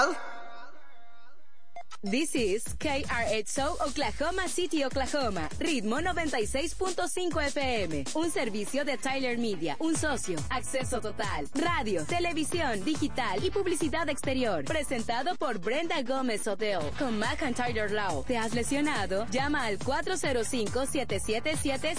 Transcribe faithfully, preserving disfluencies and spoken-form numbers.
This is K R X O Oklahoma City, Oklahoma. Ritmo noventa y seis punto cinco F M. Un servicio de Tyler Media. Un socio. Acceso total. Radio, televisión, digital y publicidad exterior. Presentado por Brenda Gómez Hotel. Con McIntyre Law. ¿Te has lesionado? Llama al cuatro cero cinco, siete siete siete,